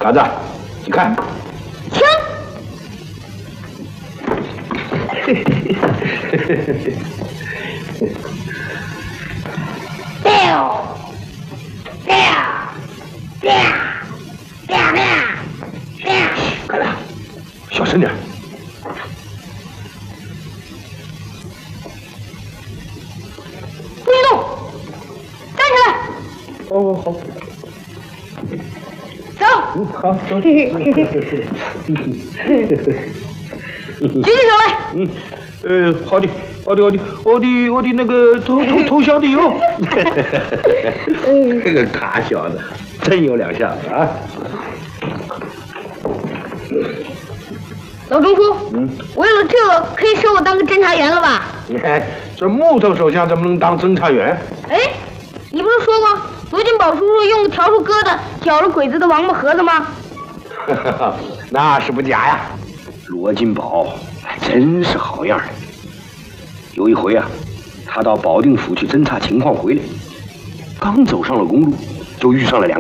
嘎子，你看， 枪。 快点，小声点。 不许动，站起来。 哦，好。 走。 好，走。 举起手来。 好的，好的，我的那个投降的哟。这个卡小子真有两下子啊！ 老中书，为了这个可以收我当个侦查员了吧？ 你看这木头手枪怎么能当侦查员？ 哎，你不是说过罗金宝叔叔用笤帚疙瘩绞了鬼子的王八盒子吗？ 那是不假呀。罗金宝还真是好样的。有一回啊，他到保定府去侦察情况回来，刚走上了公路，就遇上了2